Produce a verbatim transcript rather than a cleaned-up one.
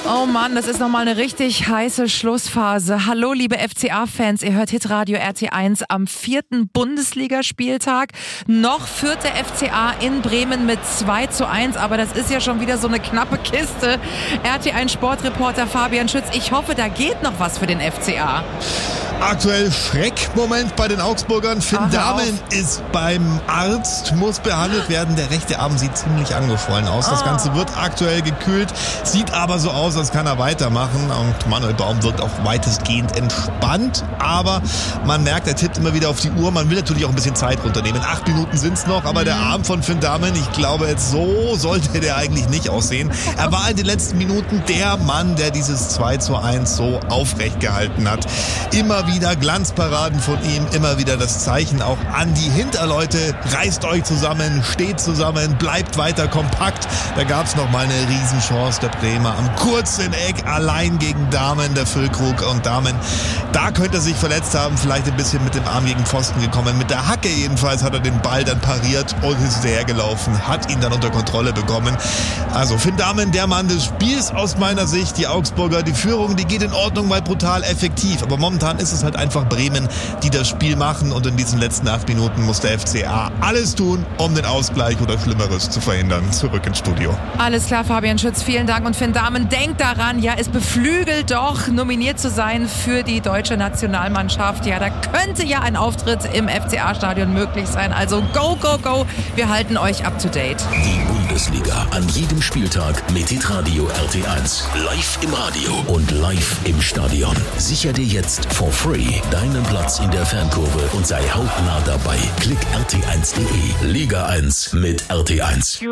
Oh Mann, das ist nochmal eine richtig heiße Schlussphase. Hallo liebe F C A-Fans, ihr hört Hitradio R T eins am vierten Bundesligaspieltag. Noch führt der F C A in Bremen mit zwei zu eins, aber das ist ja schon wieder so eine knappe Kiste. R T eins Sportreporter Fabian Schütz, ich hoffe, da geht noch was für den F C A. Aktuell Schreckmoment bei den Augsburgern. Finn Ach, Dahmen ist beim Arzt, muss behandelt werden. Der rechte Arm sieht ziemlich angeschwollen aus. Das Oh. Ganze wird aktuell gekühlt, sieht aber so aus, als kann er weitermachen. Und Manuel Baum wirkt auch weitestgehend entspannt. Aber man merkt, er tippt immer wieder auf die Uhr. Man will natürlich auch ein bisschen Zeit runternehmen. Acht Minuten sind es noch, aber mhm. der Arm von Finn Dahmen, ich glaube, jetzt so sollte der eigentlich nicht aussehen. Er war in den letzten Minuten der Mann, der dieses zwei zu eins so aufrecht gehalten hat. Immer wieder Glanzparaden von ihm, immer wieder das Zeichen auch an die Hinterleute. Reißt euch zusammen, steht zusammen, bleibt weiter kompakt. Da gab es nochmal eine Riesenchance der Bremer am kurzen Eck, allein gegen Dahmen, der Füllkrug und Dahmen. Da könnte er sich verletzt haben, vielleicht ein bisschen mit dem Arm gegen Pfosten gekommen. Mit der Hacke jedenfalls hat er den Ball dann pariert und ist hinterhergelaufen, hat ihn dann unter Kontrolle bekommen. Also Finn Dahmen, der Mann des Spiels aus meiner Sicht. Die Augsburger, die Führung, die geht in Ordnung, mal brutal effektiv. Aber momentan ist es halt einfach Bremen, die das Spiel machen, und in diesen letzten acht Minuten muss der F C A alles tun, um den Ausgleich oder Schlimmeres zu verhindern. Zurück ins Studio. Alles klar, Fabian Schütz, vielen Dank. Und Finn Dahmen, denkt daran, ja, es beflügelt doch, nominiert zu sein für die deutsche Nationalmannschaft. Ja, da könnte ja ein Auftritt im F C A-Stadion möglich sein. Also go, go, go. Wir halten euch up to date. Die Bundesliga an jedem Spieltag mit Hitradio R T eins. Live im Radio und live im Stadion. Sicher dir jetzt for free deinen Platz in der Fankurve und sei hautnah dabei. Klick R T eins punkt de. Liga eins mit R T eins.